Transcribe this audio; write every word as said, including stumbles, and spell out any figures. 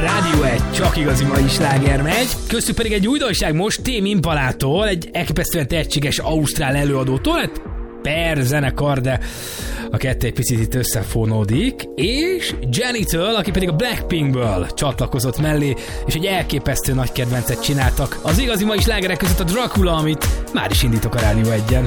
Rádió egy, csak igazi mai sláger megy. Köztük pedig egy újdonság most Tame Impalától, egy elképesztően tehetséges ausztrál előadótól, hát per zenekar, de a kettő egy picit itt összefonódik, és Jenny-től, aki pedig a Blackpinkből csatlakozott mellé, és egy elképesztő nagy kedvencet csináltak. Az igazi mai slágerek között a Dracula, amit már is indítok a Rádió egyen.